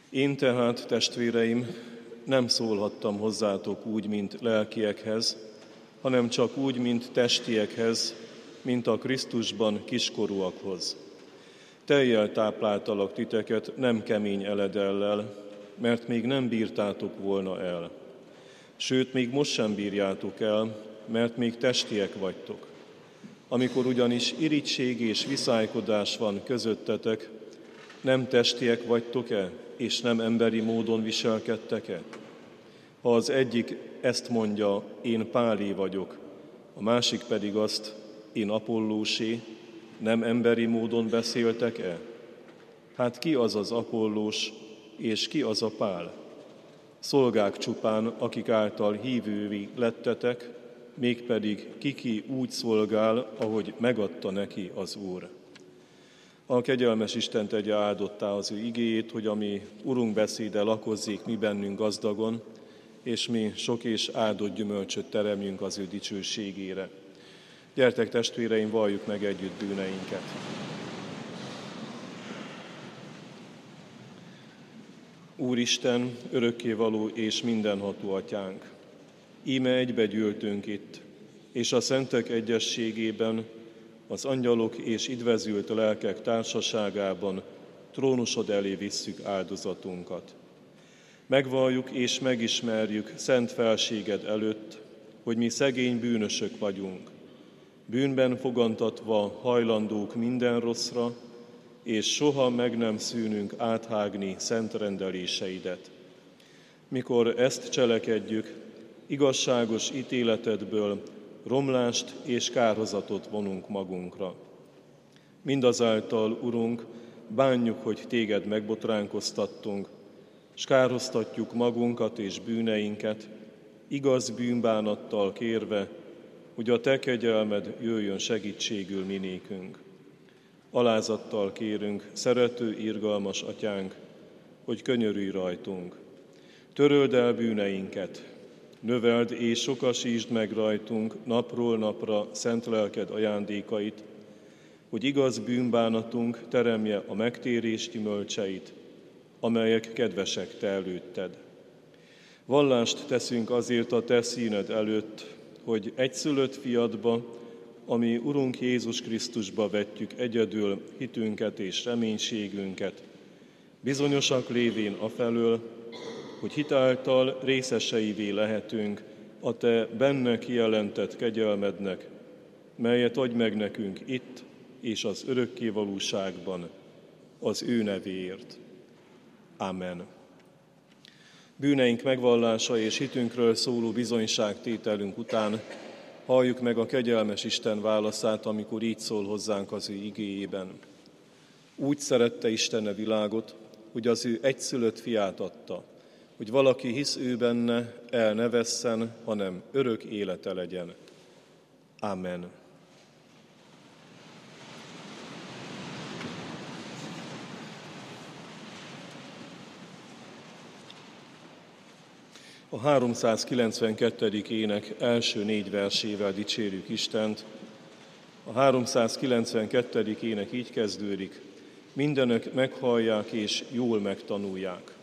Én tehát, testvéreim, nem szólhattam hozzátok úgy, mint lelkiekhez, hanem csak úgy, mint testiekhez, mint a Krisztusban kiskorúakhoz. Tejjel tápláltalak titeket, nem kemény eledellel, mert még nem bírtátok volna el. Sőt, még most sem bírjátok el, mert még testiek vagytok. Amikor ugyanis irigység és viszálykodás van közöttetek, nem testiek vagytok-e, és nem emberi módon viselkedtek-e? Ha az egyik ezt mondja, én Pálé vagyok, a másik pedig azt, én Apollósé, nem emberi módon beszéltek-e? Hát ki az az Apollós, és ki az a Pál? Szolgák csupán, akik által hívővé lettetek, mégpedig ki úgy szolgál, ahogy megadta neki az Úr. A kegyelmes Isten tegye áldottá az ő igéjét, hogy a mi Urunk beszéde lakozzék mi bennünk gazdagon, és mi sok és áldott gyümölcsöt teremjünk az ő dicsőségére. Gyertek, testvéreim, valljuk meg együtt bűneinket. Úristen, örökkévaló és mindenható Atyánk, íme egybegyűltünk itt, és a szentek egyességében, az angyalok és idvezült lelkek társaságában trónusod elé visszük áldozatunkat. Megvalljuk és megismerjük szent felséged előtt, hogy mi szegény bűnösök vagyunk, bűnben fogantatva hajlandók minden rosszra, és soha meg nem szűnünk áthágni szent rendeléseidet. Mikor ezt cselekedjük, igazságos ítéletedből romlást és kárhozatot vonunk magunkra. Mindazáltal, Urunk, bánjuk, hogy téged megbotránkoztattunk, s kárhoztatjuk magunkat és bűneinket, igaz bűnbánattal kérve, hogy a te kegyelmed jöjjön segítségül minékünk. Alázattal kérünk, szerető, irgalmas Atyánk, hogy könyörülj rajtunk. Töröld el bűneinket, növeld és sokasítsd meg rajtunk napról napra szent lelked ajándékait, hogy igaz bűnbánatunk teremje a megtérés gyümölcseit, amelyek kedvesek te előtted. Vallást teszünk azért a te színed előtt, hogy egyszülött fiadba, ami Urunk Jézus Krisztusba vetjük egyedül hitünket és reménységünket, bizonyosak lévén afelől, hogy hitáltal részeseivé lehetünk a te benne kijelentett kegyelmednek, melyet adj meg nekünk itt és az örökkévalóságban, az ő nevéért. Amen. Bűneink megvallása és hitünkről szóló bizonyságtételünk után halljuk meg a kegyelmes Isten válaszát, amikor így szól hozzánk az ő igéjében. Úgy szerette Isten a világot, hogy az ő egyszülött fiát adta, hogy valaki hisz ő benne, el ne vesszen, hanem örök élete legyen. Amen. A 392. ének első 4 versével dicsérjük Istent. A 392. ének így kezdődik: mindenek meghallják és jól megtanulják.